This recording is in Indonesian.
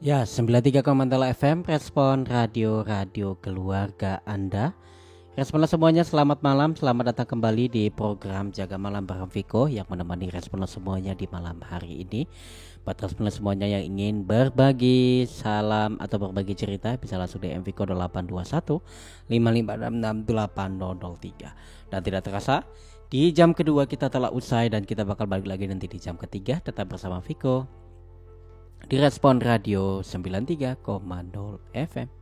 Ya, 93,0 FM, Respon Radio Keluarga Anda. Responlah semuanya, selamat malam, selamat datang kembali di program Jaga Malam bareng Viko yang menemani responlah semuanya di malam hari ini. Buat responlah semuanya yang ingin berbagi salam atau berbagi cerita, bisa langsung DM Viko 821 5566 8003. Dan tidak terasa, di jam kedua kita telah usai dan kita bakal balik lagi nanti di jam ketiga. Tetap bersama Viko di Respon Radio 93,0 FM.